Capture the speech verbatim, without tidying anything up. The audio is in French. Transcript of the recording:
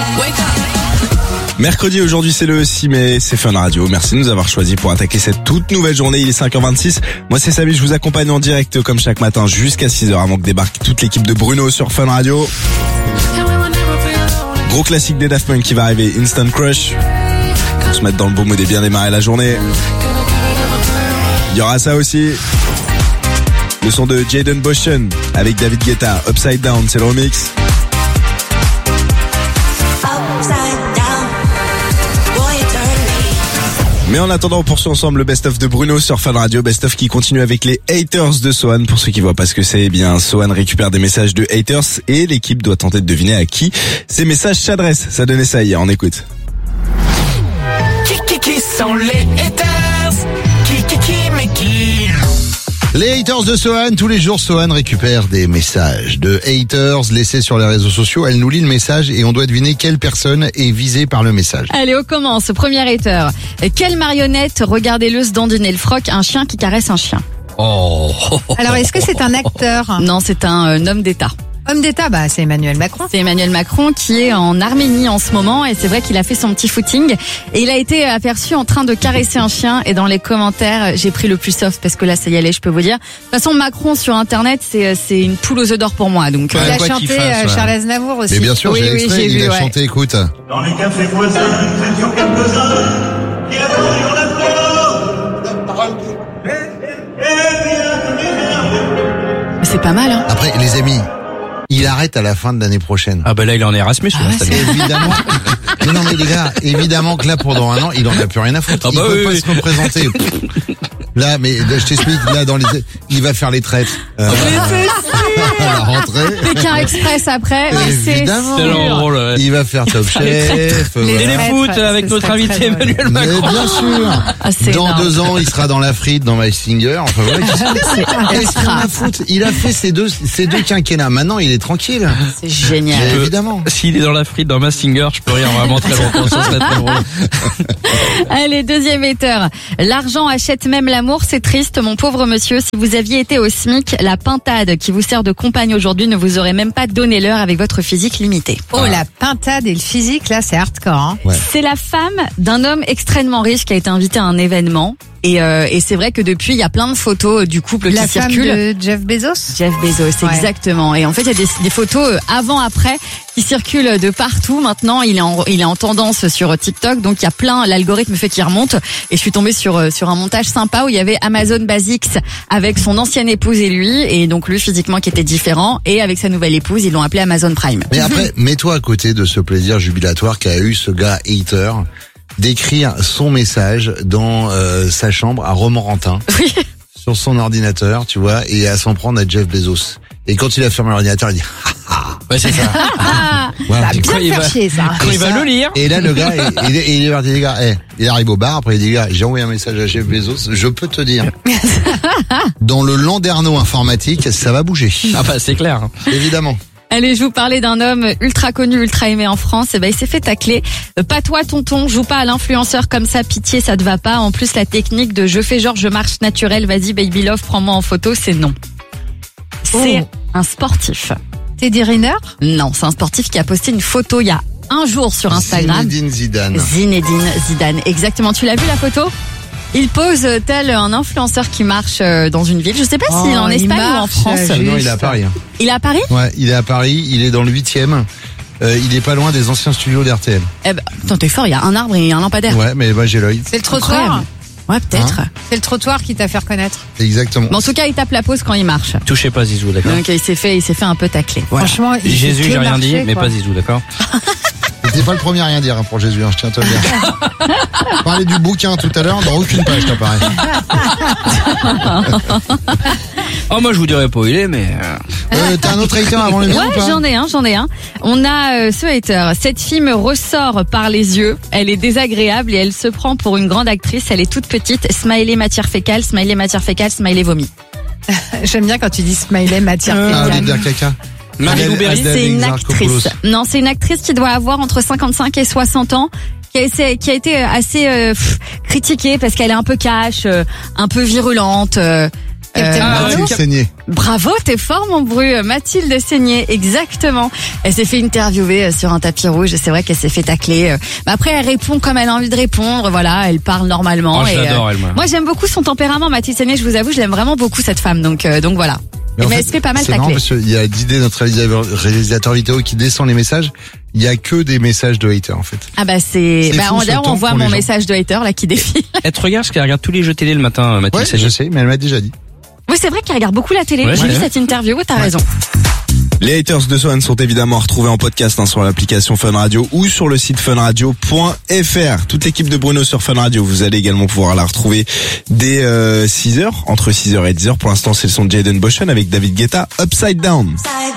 Mercredi, aujourd'hui c'est le six mai, c'est Fun Radio. Merci de nous avoir choisis pour attaquer cette toute nouvelle journée. Il est cinq heures vingt-six. Moi c'est Samy, je vous accompagne en direct comme chaque matin jusqu'à six heures avant que débarque toute l'équipe de Bruno sur Fun Radio. Gros classique des Daft Punk qui va arriver, Instant Crush. Pour se mettre dans le beau mood et bien démarrer la journée. Il y aura ça aussi. Le son de Jaden Boshen avec David Guetta, Upside Down, c'est le remix. Mais en attendant, on poursuit ensemble le best-of de Bruno sur Fun Radio. Best-of qui continue avec les haters de Sohan. Pour ceux qui voient pas ce que c'est, eh bien, Sohan récupère des messages de haters et l'équipe doit tenter de deviner à qui ces messages s'adressent. Ça donnait ça hier, on écoute. Qui, qui, qui sont les haters? Qui, qui, qui, mais qui? Les haters de Sohan, tous les jours Sohan récupère des messages de haters laissés sur les réseaux sociaux. Elle nous lit le message et on doit deviner quelle personne est visée par le message. Allez, on commence. Premier hater. Quelle marionnette, regardez-le se dandiner le froc, un chien qui caresse un chien. Oh. Alors, est-ce que c'est un acteur? Non, c'est un euh, homme d'État. Homme d'État, bah c'est Emmanuel Macron. C'est Emmanuel Macron qui est en Arménie en ce moment et c'est vrai qu'il a fait son petit footing et il a été aperçu en train de caresser un chien et dans les commentaires j'ai pris le plus soft parce que là ça y allait, je peux vous dire. De toute façon Macron sur internet c'est c'est une poule aux œufs d'or pour moi donc. Il Ouais, a quoi chanté qu'il fasse, euh, ouais. Charles Aznavour aussi. Mais bien sûr, Oui, j'ai oui, l'extrait, j'ai il vu, a ouais. chanté, écoute. Dans les cafés voisins, nous étions quelques-uns qui attendions la fleur. C'est pas mal hein. Après, les amis, il arrête à la fin de l'année prochaine. Ah bah là il est en Erasmus. Ah là, ouais, cette année. Évidemment. Mais non mais les gars, évidemment que là pendant un an, il en a plus rien à foutre. Ah bah il peut oui, pas oui. se représenter. Là, mais je t'explique, là dans les, il va faire les traites. Euh, à la rentrée. Pékin Express après, mais c'est Évidemment. C'est sûr. drôle, ouais. Il va faire Top Chef. Les Et voilà. les traîtres, foot ce avec notre serait invité très drôle. Emmanuel Mais Macron. bien sûr. Ah, c'est Dans énorme. deux ans, il sera dans la frite, dans My Singer. Enfin voilà. C'est Qu'est-ce qu'il en a à foutre ? Il a fait ces deux, ces deux quinquennats. Maintenant, il est tranquille. C'est génial. Mais Euh, évidemment. S'il est dans la frite, dans Massinger, je peux rire vraiment très longtemps, ça serait très drôle. Allez, deuxième hater. L'argent achète même l'amour, c'est triste, mon pauvre monsieur. Si vous aviez été au S M I C, la pintade qui vous sert de compagne aujourd'hui ne vous aurait même pas donné l'heure avec votre physique limitée. Oh, la pintade et le physique, là, c'est hardcore. Hein. Ouais. C'est la femme d'un homme extrêmement riche qui a été invité à un événement. Et, euh, et c'est vrai que depuis, il y a plein de photos du couple La qui femme circulent. de Jeff Bezos. Jeff Bezos, Ouais. exactement. Et en fait, il y a des, des photos euh, avant-après qui circulent de partout. Maintenant, il est en, il est en tendance sur TikTok. Donc, il y a plein, l'algorithme fait qu'il remonte. Et je suis tombée sur, euh, sur un montage sympa où il y avait Amazon Basics avec son ancienne épouse et lui. Et donc, lui, physiquement, qui était différent. Et avec sa nouvelle épouse, ils l'ont appelé Amazon Prime. Mais après, mets-toi à côté de ce plaisir jubilatoire qu'a eu ce gars hater d'écrire son message dans euh, sa chambre à Romorantin Oui. sur son ordinateur, tu vois, et à s'en prendre à Jeff Bezos. Et quand il a fermé l'ordinateur, il dit Ouais, c'est ça. ouais, Ça a c'est bien quand il fait va- chier, ça. Quand il va le lire. Et là, le gars, il, il, est- il est parti, les gars, eh, il arrive au bar, après il dit, gars, j'ai envoyé un message à Jeff Bezos, je peux te dire, dans le landerneau informatique, ça va bouger. Ah bah c'est clair. Évidemment. Allez, je vous parlais d'un homme ultra connu, ultra aimé en France. Et ben, il s'est fait tacler. Euh, Pas toi, tonton, joue pas à l'influenceur comme ça, pitié, ça te va pas. En plus, la technique de je fais genre, je marche naturel, vas-y, baby love, prends-moi en photo, c'est non. C'est Oh. un sportif. Teddy Riner. Non, c'est un sportif qui a posté une photo il y a un jour sur Instagram. Zinedine Zidane. Zinedine Zidane, exactement. Tu l'as vu la photo? Il pose tel un influenceur qui marche euh, dans une ville. Je sais pas s'il est en Oh, il Espagne ou en marche, France. euh, Non, il est à Juste. Paris. hein. Il est à Paris? Ouais, il est à Paris, il est dans le huitième. Euh, il est pas loin des anciens studios d'R T L. Eh ben, attends, t'es fort, il y a un arbre et un lampadaire. Ouais, mais bah, j'ai l'œil. C'est le trottoir. Incroyable. Ouais, peut-être. C'est le trottoir qui t'a fait reconnaître. Exactement. Mais en tout cas, il tape la pause quand il marche. Touchez pas Zizou, d'accord. Donc il s'est fait, il s'est fait un peu tacler. Voilà. Franchement, il fait Jésus, que j'ai rien dit, marcher, mais quoi. pas Zizou, d'accord. T'es pas le premier à rien dire hein, pour Jésus, hein, je tiens à te le dire. Parler du bouquin tout à l'heure, dans aucune page t'apparaît. Oh moi je vous dirais pas où il est, mais. euh, Euh, t'as un autre hater avant le mien ou Ouais, pas? j'en ai un, j'en ai un. On a euh, ce hater. Cette fille me ressort par les yeux. Elle est désagréable et elle se prend pour une grande actrice. Elle est toute petite. Smiley matière fécale, smiley matière fécale, smiley vomi. J'aime bien quand tu dis smiley matière Ah, fécale. Olivier Caca. Marie Adèle- Louberry. Adèle C'est une Exarchopoulos. actrice. Non, c'est une actrice qui doit avoir entre cinquante-cinq et soixante ans. Qui a, essayé- qui a été assez euh, pff, critiquée parce qu'elle est un peu cash, euh, un peu virulente. euh, Captain Euh, Marlowe. Mathilde Seigné. Bravo, t'es fort mon Bru. Mathilde Seigné, exactement. Elle s'est fait interviewer euh, sur un tapis rouge. C'est vrai qu'elle s'est fait tacler. euh. Mais après, elle répond comme elle a envie de répondre. Voilà, elle parle normalement. Oh, je et, l'adore, elle, moi. moi, j'aime beaucoup son tempérament, Mathilde Seigné. Je vous avoue, je l'aime vraiment beaucoup cette femme. Donc, euh, donc voilà. Mais, en elle se fait pas mal c'est marrant tacler. parce qu'il y a Didé, notre réalisateur, réalisateur vidéo, qui descend les messages. Il y a que des messages de haters, en fait. Ah bah c'est. C'est Bah fou, on, ce d'ailleurs, temps on voit pour les mon gens. message de hater là qui défile. Elle te regarde parce qu'elle regarde tous les jeux télé le matin, Ouais, Mathilde Seigné. je sais, mais elle m'a déjà dit. Oui, c'est vrai qu'il regarde beaucoup la télé. Ouais, J'ai ouais. vu cette interview. T'as raison. Les haters de Swan sont évidemment retrouvés en podcast hein, sur l'application Fun Radio ou sur le site funradio point f r. Toute l'équipe de Bruno sur Fun Radio, vous allez également pouvoir la retrouver dès euh, six heures, entre six heures et dix heures. Pour l'instant, c'est le son de Jaden Boschen avec David Guetta, Upside Down.